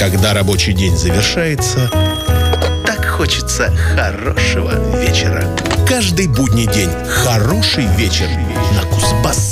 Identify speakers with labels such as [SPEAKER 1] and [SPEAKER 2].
[SPEAKER 1] Когда рабочий день завершается, так хочется хорошего вечера. Каждый будний день хороший вечер на Кузбасс.